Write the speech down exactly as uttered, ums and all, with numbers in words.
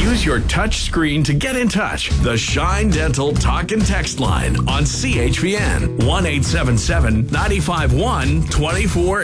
Use your touch screen to get in touch. The Shine Dental Talk and Text line on C H P N one eight seven seven, nine five one, two four